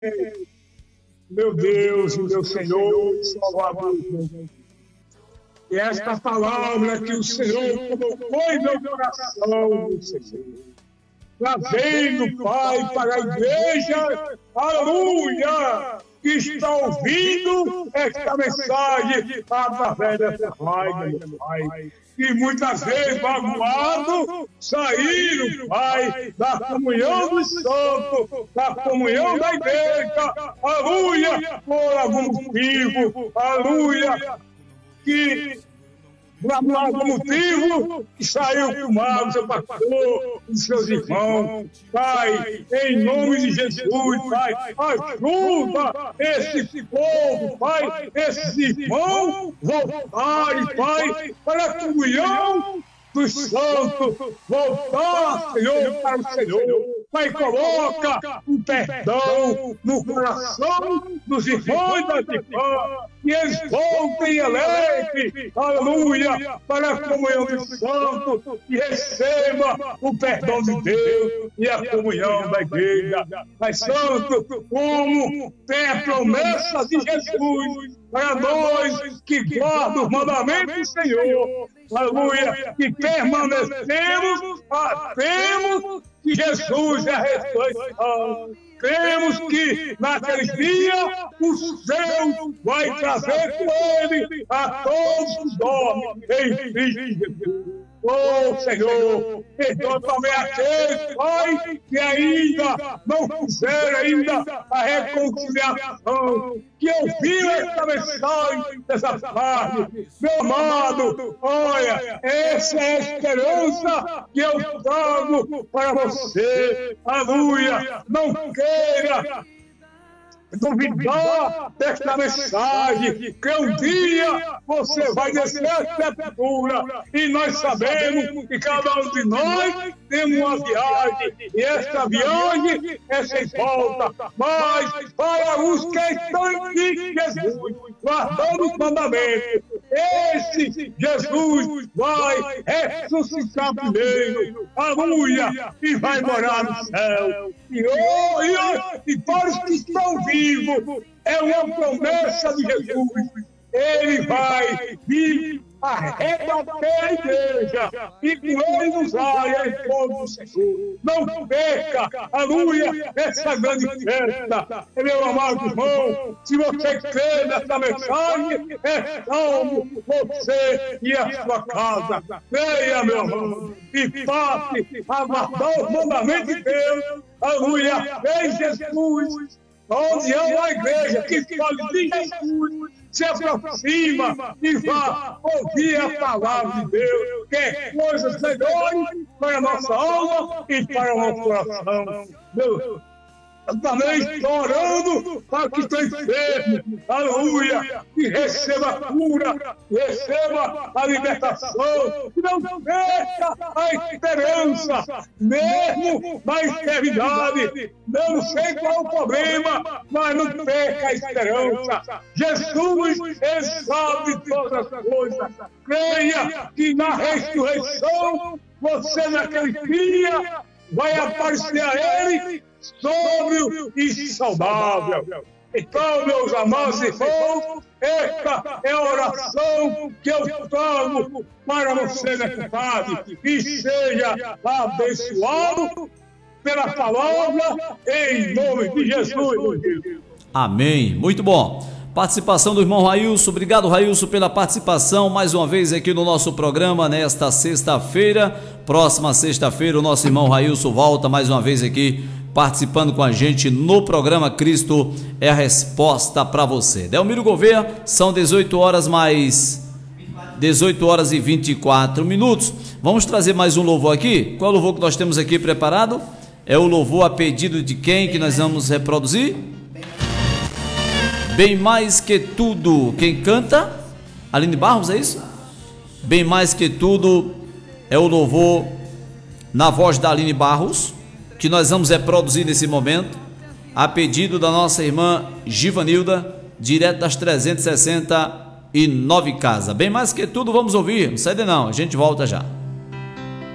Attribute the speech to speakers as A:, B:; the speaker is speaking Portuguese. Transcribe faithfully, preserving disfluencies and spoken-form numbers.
A: Meu Deus e meu Senhor e Salvador. E esta palavra que o Senhor colocou em meu coração, meu Senhor, trazendo, Pai, para a igreja, aleluia, que está ouvindo esta mensagem através dessa rádio, meu Pai. E muitas vezes, magoado, saíram, Pai, da comunhão dos santos, da comunhão da igreja, aleluia, por algum motivo, aleluia, que por algum motivo que saiu com mal, seu pastor e seus irmãos. Pai, em nome de Jesus, Pai, ajuda esse povo, Pai, esses irmãos voltarem, Pai, para a comunhão dos santos, voltar, Senhor, para o Senhor. Pai, coloca o perdão no coração dos irmãos das irmãs, e eles voltem alegre, aleluia, para a comunhão dos santos, e receba o perdão de Deus e a comunhão da igreja. Pai Santo, como tem a promessa de Jesus para nós que guardamos os mandamentos do Senhor, aleluia, que permanecemos, cremos que Jesus é a ressurreição. Cremos que naquele dia o céu vai trazer com ele a todos que dormem em Cristo Jesus. Oh, Senhor, perdoa também aqueles, Pai, que ainda não fizeram ainda a reconciliação, que ouviram esta mensagem dessa tarde. Meu amado, olha, essa é a esperança que eu trago para você. Aleluia, não queira duvidar desta mensagem, que um dia você vai descer a sepultura, e nós sabemos que cada um de nós temos uma viagem, e esta viagem é sem volta, mas para os que estão em Cristo Jesus, guardando os mandamentos, esse Jesus vai ressuscitar primeiro, aleluia, e vai morar no céu. E, oh, e, oh, e para os que estão vivos, é uma promessa de Jesus. Ele vai vir arrebatar a igreja e com ele nos vai em todo o Senhor. Não perca, aleluia, essa grande festa. Meu amado irmão, se você crê nessa mensagem, é salvo você e a sua casa. Creia, meu irmão, e passe a guardar os mandamentos de Deus. Aleluia, em Jesus, onde é uma igreja que fala de Jesus, se aproxima e vá ouvir a palavra de Deus, que é coisas melhores para a nossa alma e para o nosso coração. Meu, eu também estou orando para que estão enfermos, aleluia, que receba a cura, receba a libertação, que não perca a esperança, mesmo na enfermidade. Não sei qual é o problema, mas não perca a esperança. Jesus, ele sabe de todas as coisas. Creia que na ressurreição, você naquele dia vai aparecer a ele sóbrio e saudável. Então, meus amados irmãos, esta é a oração que eu trago para você nesta tarde. E seja abençoado pela palavra, em nome de Jesus.
B: Amém. Muito bom. Participação do irmão Railson. Obrigado, Railson, pela participação mais uma vez aqui no nosso programa nesta sexta-feira. Próxima sexta-feira o nosso irmão Railson volta mais uma vez aqui participando com a gente no programa Cristo é a Resposta para você. Delmiro Gouveia, são dezoito horas mais dezoito horas e vinte e quatro minutos. Vamos trazer mais um louvor aqui. Qual é o louvor que nós temos aqui preparado? É o louvor a pedido de quem que nós vamos reproduzir? Bem mais que tudo. Quem canta? Aline Barros, é isso? Bem mais que tudo é o louvor na voz da Aline Barros, que nós vamos reproduzir nesse momento, a pedido da nossa irmã Givanilda, direto das trezentos e sessenta e nove casas. Bem mais que tudo, vamos ouvir. Não sai daí não, a gente volta já.